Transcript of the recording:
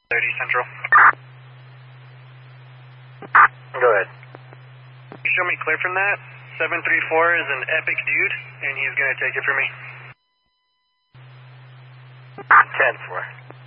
30 Central. Go ahead. You show me clear from that. 734 is an epic dude, and he's going to take it for me. 10-4.